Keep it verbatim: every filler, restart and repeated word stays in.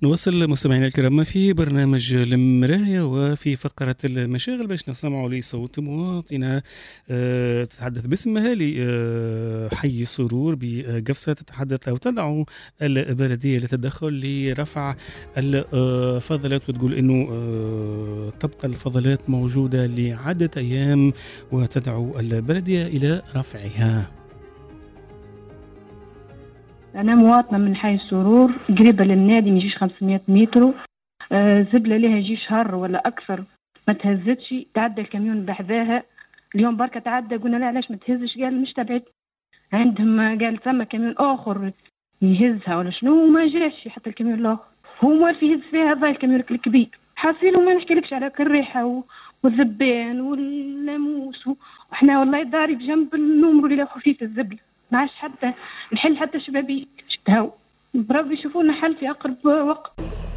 نوصل مستمعينا الكرام في برنامج المراية وفي فقرة المشاغل باش نسمعوا لصوت مواطنة تتحدث باسم أهالي حي سرور بقفصة، تتحدث أو تدعو البلدية للتدخل لرفع الفضلات، وتقول إنه تبقى الفضلات موجودة لعدة أيام وتدعو البلدية إلى رفعها. أنا مواطنة من حي السرور قريبة للنادي، ميجيش خمسمائة متر. آه زبلة لها يجي شهر ولا أكثر ما تهزتش، تعدى الكاميون بحذاها. اليوم بركة تعدى قلنا لا علاش ما تهزش، قال مش تبعد عندهم، قال ثم كاميون آخر يهزها ولا شنو، وما جاش حتى الكاميون الآخر، هو ما في يهز فيها هذا الكاميون الكبير حاصل. وما نحكيلكش على الريحة والذبان والناموس، وإحنا والله داري بجنب النمر اللي خفيف الزبلة، ما عادش حتى نحل حتى شبابيك شتهاو. بربي يشوفونا حل في أقرب وقت.